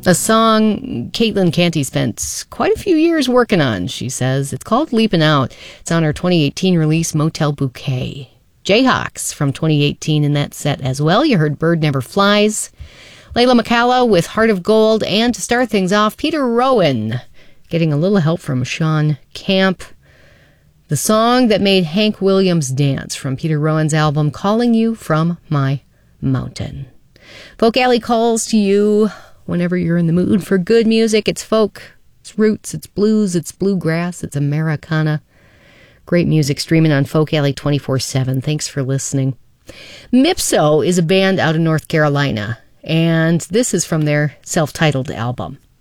A song Caitlin Canty spent quite a few years working on, she says. It's called Leapin' Out. It's on her 2018 release, Motel Bouquet. Jayhawks from 2018 in that set as well. You heard Bird Never Flies. Layla McCalla with Heart of Gold. And to start things off, Peter Rowan getting a little help from Sean Camp. The song that made Hank Williams dance from Peter Rowan's album, Calling You From My Mountain. Folk Alley calls to you whenever you're in the mood for good music. It's folk, it's roots, it's blues, it's bluegrass, it's Americana. Great music streaming on Folk Alley 24/7. Thanks for listening. Mipso is a band out of North Carolina, and this is from their self-titled album.